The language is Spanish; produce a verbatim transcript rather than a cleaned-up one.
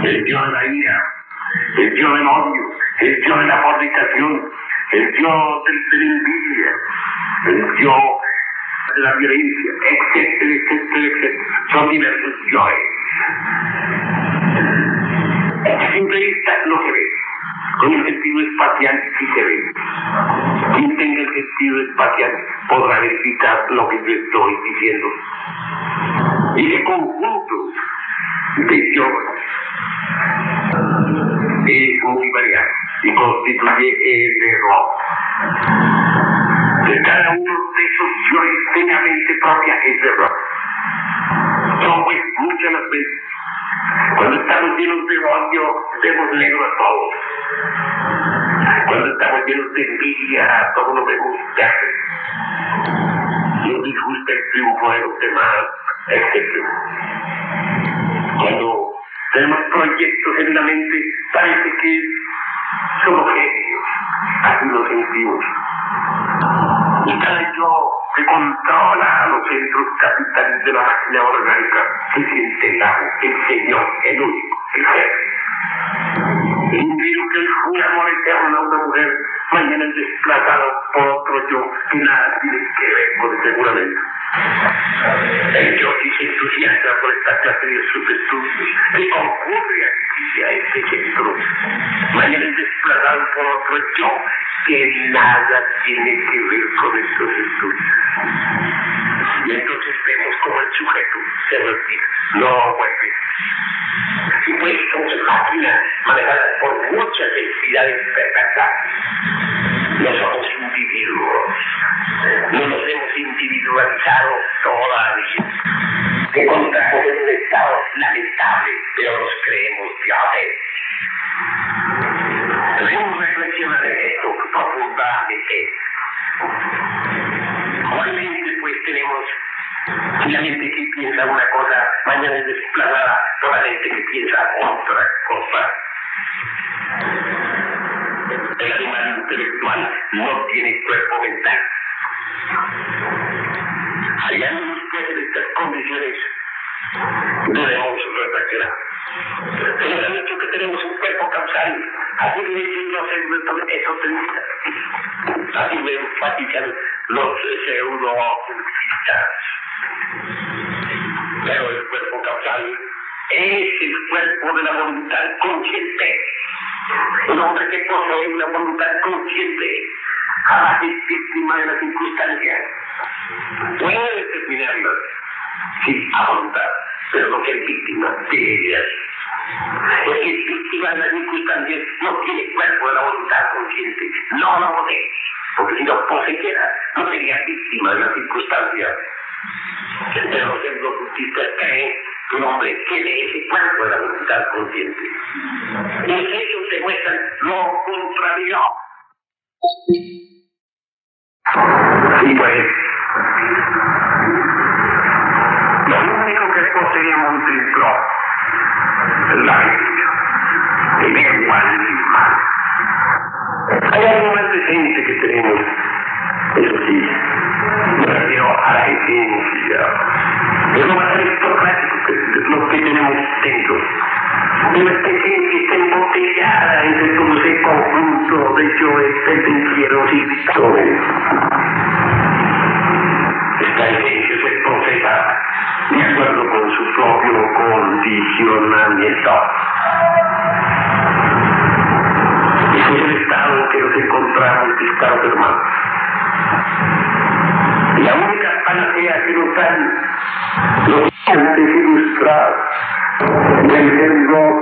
el Dios de la ira, el Dios del odio, el Dios de la fornicación, el Dios del, de la envidia, el Dios de la violencia, etcétera, etcétera, etcétera. Son diversos dioses. A simple vista no se ve. Con el sentido espacial sí se ve. Quien tenga el sentido espacial podrá verificar lo que yo estoy diciendo. Ese conjunto de dioses es muy variado y constituye el error. De cada uno de esos dioses tenga mente propia es error. Son pues muchas las veces. Cuando estamos llenos de odio, vemos negro a todos. Cuando estamos llenos de envidia, a todos lo vemos verde. Nos disgusta el triunfo de los demás, etcétera. Cuando tenemos proyectos en la mente, parece que somos genios. Así lo sentimos. Y cada yo que controla los centros capitales de la máquina orgánica se siente el amo, el señor, el único, el jefe. El individuo que hoy fue amor eterno a una mujer, mañana es desplazado por otro yo que nada tiene que ver con él seguramente. El yo sí se entusiasma por esta clase de sus estudios, que concurre aquí a este centro. Mañana es desplazado por otro yo que nada tiene que ver con estos estudios. Y entonces vemos como el sujeto se retira, no vuelve. Y pues somos máquinas manejadas por muchas entidades perversas. No somos individuos, no nos hemos individualizado todavía. Encontramos en un estado lamentable, pero nos creemos dioses. Debemos reflexionar en esto profundamente. Actualmente pues tenemos la mente que piensa una cosa, mañana es desplazada por la mente que piensa otra cosa. El animal intelectual no tiene cuerpo mental. Hallándonos pues en estas condiciones, debemos reflexionar. Se nos ha dicho que tenemos un cuerpo causal, así lo dicen los esoteristas, así lo enfatizan los pseudo-ocultistas. Pero el cuerpo causal es el cuerpo de la voluntad consciente. Un hombre que posee una voluntad consciente jamás es víctima de las circunstancias. Puede determinarlas, sí, a voluntad, pero no ser víctima de ellas. El que es víctima de las circunstancias no tiene cuerpo de la voluntad consciente, no lo posee, porque si lo poseyera, no sería víctima de las circunstancias. Pero los pseudo-ocultistas creen que un hombre tiene ese cuerpo de la voluntad consciente. Y ellos demuestran lo contrario. Y pues, lo único que poseemos un templo es la Biblia, el bien mal y mal. Hay algo más decente que tenemos, eso sí, me refiero a la esencia. Es lo más aristocrático que lo que tenemos dentro. Nuestra esencia está embotellada entre todo ese conjunto de yoes pendencieros y victores. Esta esencia se profesa de acuerdo con su propio condicionamiento. Ese es el estado en que nos encontramos, mis caros hermanos. La única panacea que nos dan los antes ilustrados del servidor